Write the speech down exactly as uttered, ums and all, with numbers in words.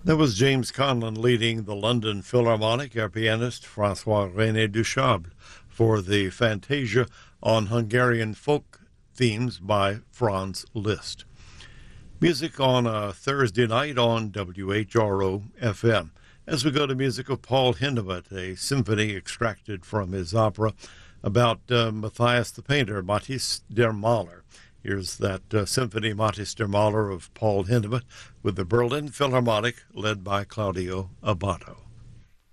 That was James Conlon leading the London Philharmonic, our pianist François-René Duchable, for the Fantasia on Hungarian folk themes by Franz Liszt. Music on a Thursday night on W H R O F M. As we go to music of Paul Hindemith, a symphony extracted from his opera about uh, Matthias the painter, Matthis der Maler. Here's that uh, symphony, Matthis der Maler, of Paul Hindemith, with the Berlin Philharmonic, led by Claudio Abbado.